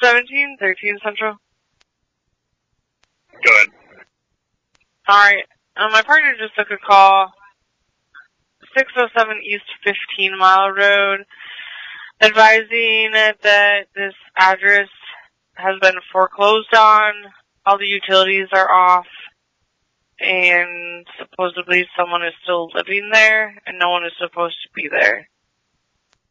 1713 Central. Go ahead. Alright, my partner just took a call, 607 East 15 Mile Road, advising that this address has been foreclosed on, all the utilities are off, and supposedly someone is still living there, and no one is supposed to be there.